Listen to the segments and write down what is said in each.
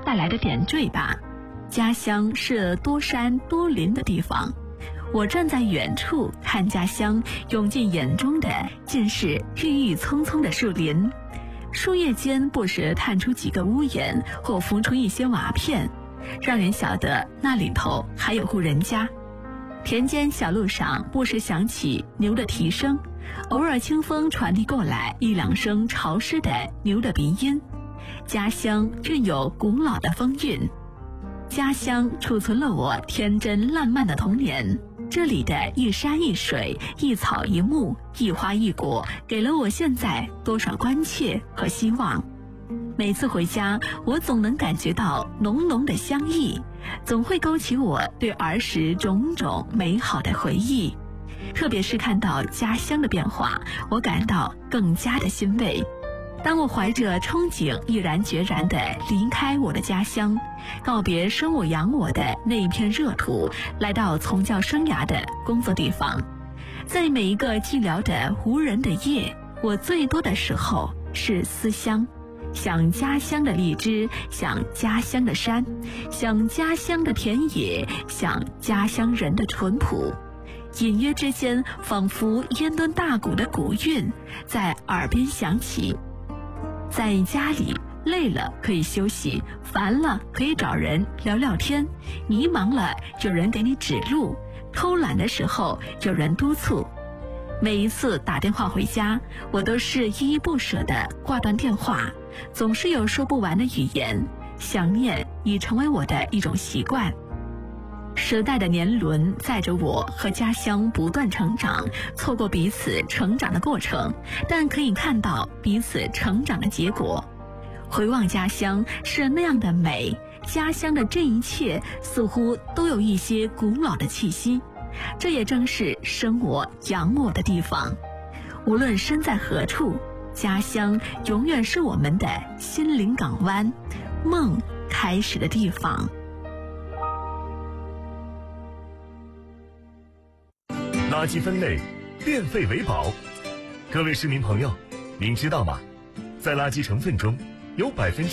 带来的点缀吧。家乡是多山多林的地方，我站在远处看家乡，涌进眼中的尽是郁郁葱葱的树林，树叶间不时探出几个屋檐或浮出一些瓦片，让人晓得那里头还有户人家。田间小路上不时响起牛的蹄声，偶尔清风传递过来一两声潮湿的牛的鼻音。家乡蕴有古老的风韵，家乡储存了我天真烂漫的童年。这里的一山一水，一草一木，一花一果，给了我现在多少关切和希望。每次回家，我总能感觉到浓浓的乡意，总会勾起我对儿时种种美好的回忆。特别是看到家乡的变化，我感到更加的欣慰。当我怀着憧憬毅然决然地离开我的家乡，告别生我养我的那一片热土，来到从教生涯的工作地方，在每一个寂寥的无人的夜，我最多的时候是思乡，想家乡的荔枝，想家乡的山，想家乡的田野，想家乡人的淳朴。隐约之间，仿佛烟墩大鼓的鼓韵在耳边响起。在家里累了可以休息，烦了可以找人聊聊天，迷茫了有人给你指路，偷懒的时候有人督促。每一次打电话回家，我都是依依不舍地挂断电话，总是有说不完的语言，想念已成为我的一种习惯。时代的年轮载着我和家乡不断成长，错过彼此成长的过程，但可以看到彼此成长的结果。回望家乡是那样的美，家乡的这一切似乎都有一些古老的气息，这也正是生我养我的地方。无论身在何处，家乡永远是我们的心灵港湾，梦开始的地方。 垃圾分类，变废为宝。各位市民朋友，您知道吗？在垃圾成分中有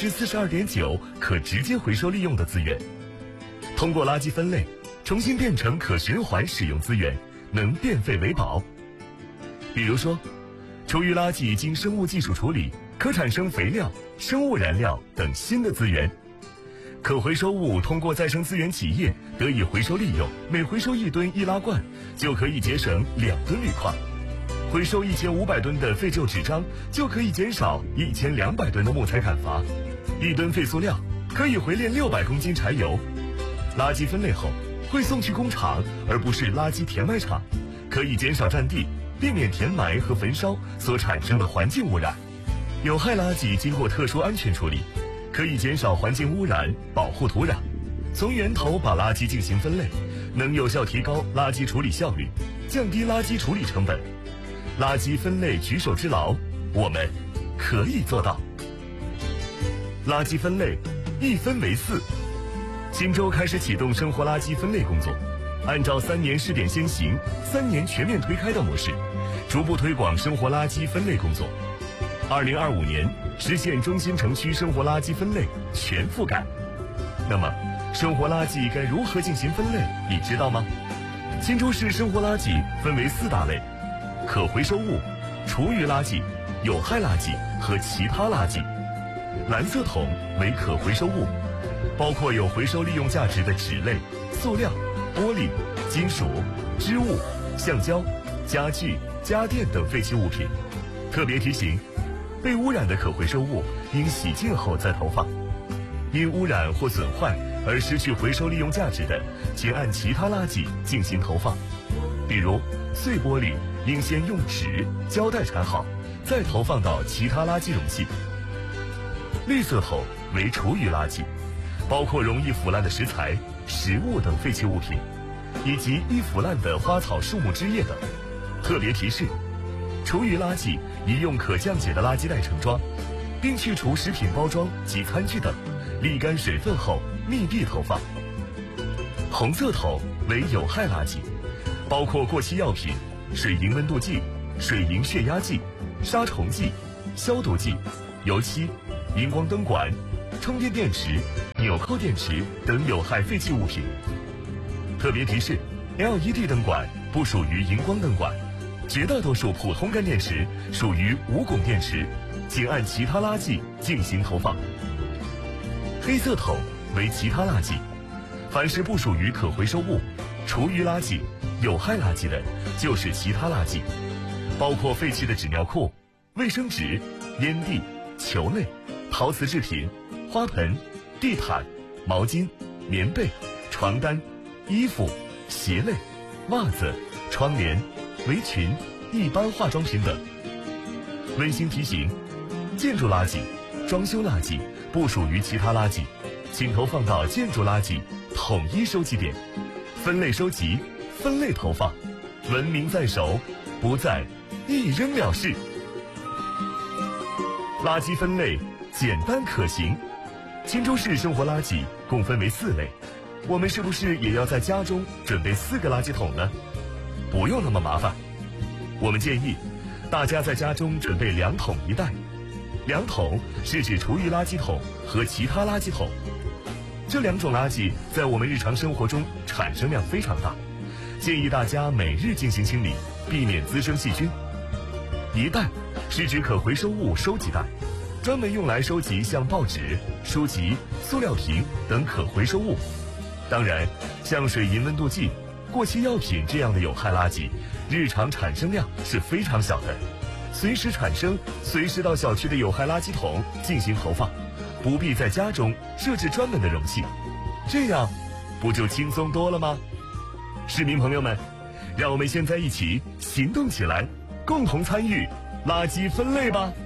42.9% 可直接回收利用的资源。通过垃圾分类，重新变成可循环使用资源，能变废为宝。比如说，厨余垃圾经生物技术处理，可产生肥料、生物燃料等新的资源。可回收物通过再生资源企业得以回收利用，每回收1吨易拉罐就可以节省2吨铝矿，回收1500吨的废旧纸张就可以减少1200吨的木材砍伐，1吨废塑料可以回炼600公斤柴油。垃圾分类后会送去工厂，而不是垃圾填埋场，可以减少占地，避免填埋和焚烧所产生的环境污染。有害垃圾经过特殊安全处理，可以减少环境污染，保护土壤。从源头把垃圾进行分类，能有效提高垃圾处理效率，降低垃圾处理成本。垃圾分类举手之劳，我们可以做到。垃圾分类1分为4。新州开始启动生活垃圾分类工作，按照3年试点先行、3年全面推开的模式，逐步推广生活垃圾分类工作。2025年实现中心城区生活垃圾分类全覆盖。那么，生活垃圾该如何进行分类，你知道吗？新州市生活垃圾分为4大类：可回收物、厨余垃圾、有害垃圾和其他垃圾。蓝色桶为可回收物，包括有回收利用价值的纸类、塑料、玻璃、金属、织物、橡胶、家具、家电等废弃物品。特别提醒，被污染的可回收物应洗净后再投放，因污染或损坏而失去回收利用价值的，请按其他垃圾进行投放。比如碎玻璃应先用纸、胶带缠好，再投放到其他垃圾容器。绿色桶为厨余垃圾，包括容易腐烂的食材、食物等废弃物品，以及易腐烂的花草树木枝叶等。特别提示，厨余垃圾宜用可降解的垃圾袋盛装，并去除食品包装及餐具等，沥干水分后密闭投放。红色桶为有害垃圾，包括过期药品、水银温度计、水银血压计、杀虫剂、消毒剂、油漆、荧光灯管、充电电池、 纽扣电池等有害废弃物品。特别提示 ：LED 灯管不属于荧光灯管，绝大多数普通干电池属于无汞电池，仅按其他垃圾进行投放。黑色桶为其他垃圾，凡是不属于可回收物、厨余垃圾、有害垃圾的，就是其他垃圾，包括废弃的纸尿裤、卫生纸、烟蒂、球类、陶瓷制品、花盆、地毯、毛巾、棉被、床单、衣服、鞋类、袜子、窗帘、围裙、一般化妆品等。温馨提醒：建筑垃圾、装修垃圾不属于其他垃圾，请投放到建筑垃圾统一收集点，分类收集，分类投放，文明在手，不再一扔了事。垃圾分类简单可行。青州市生活垃圾共分为4类，我们是不是也要在家中准备4个垃圾桶呢？不用那么麻烦，我们建议大家在家中准备2桶1袋。2桶是指厨余垃圾桶和其他垃圾桶，这2种垃圾在我们日常生活中产生量非常大，建议大家每日进行清理，避免滋生细菌。1袋是指可回收物收集袋，专门用来收集像报纸、书籍、塑料瓶等可回收物。当然，像水银温度计、过期药品这样的有害垃圾，日常产生量是非常小的，随时产生，随时到小区的有害垃圾桶进行投放，不必在家中设置专门的容器，这样不就轻松多了吗？市民朋友们，让我们现在一起行动起来，共同参与垃圾分类吧。